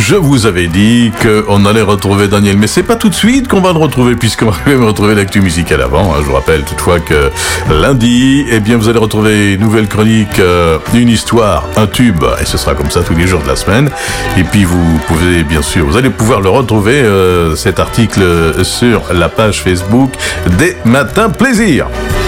je vous avais dit qu'on allait retrouver Daniel, mais c'est pas tout de suite qu'on va le retrouver, puisqu'on va quand même retrouver l'actu musicale avant. Je vous rappelle toutefois que lundi, eh bien, vous allez retrouver une nouvelle chronique, une histoire, un tube, et ce sera comme ça tous les jours de la semaine. Et puis vous allez pouvoir le retrouver, cet article, sur la page Facebook des Matins Plaisir.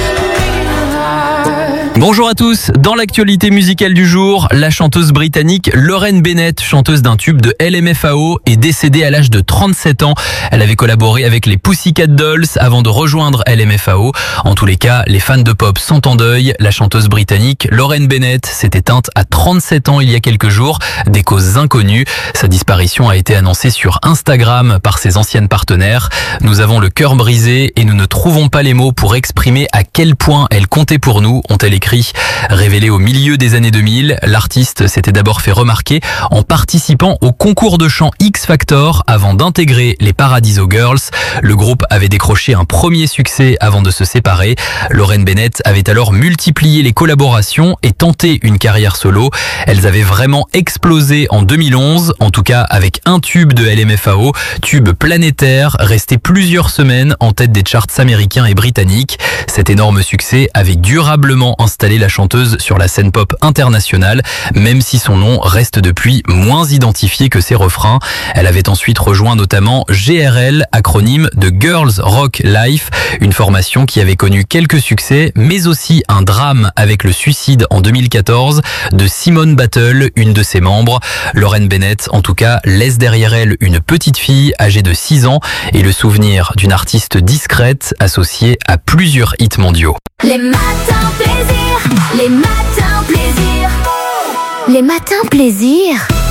Bonjour à tous, dans l'actualité musicale du jour, la chanteuse britannique Lauren Bennett, chanteuse d'un tube de LMFAO, est décédée à l'âge de 37 ans. Elle avait collaboré avec les Pussycat Dolls avant de rejoindre LMFAO. En tous les cas, les fans de pop sont en deuil. La chanteuse britannique Lauren Bennett s'est éteinte à 37 ans il y a quelques jours, des causes inconnues. Sa disparition a été annoncée sur Instagram par ses anciennes partenaires. Nous avons le cœur brisé et nous ne trouvons pas les mots pour exprimer à quel point elle comptait pour nous, ont-elles écrit. Révélée au milieu des années 2000, l'artiste s'était d'abord fait remarquer en participant au concours de chant X Factor avant d'intégrer les Paradiso Girls. Le groupe avait décroché un premier succès avant de se séparer. Lauren Bennett avait alors multiplié les collaborations et tenté une carrière solo. Elles avaient vraiment explosé en 2011, en tout cas avec un tube de LMFAO, tube planétaire, resté plusieurs semaines en tête des charts américains et britanniques. Cet énorme succès avait durablement installé la chanteuse sur la scène pop internationale, même si son nom reste depuis moins identifié que ses refrains. Elle avait ensuite rejoint notamment GRL, acronyme de Girls Rock Life, une formation qui avait connu quelques succès, mais aussi un drame avec le suicide en 2014 de Simone Battle, une de ses membres. Lauren Bennett, en tout cas, laisse derrière elle une petite fille âgée de 6 ans et le souvenir d'une artiste discrète associée à plusieurs hits mondiaux. Les matins plaisir, les matins plaisir, les matins plaisir.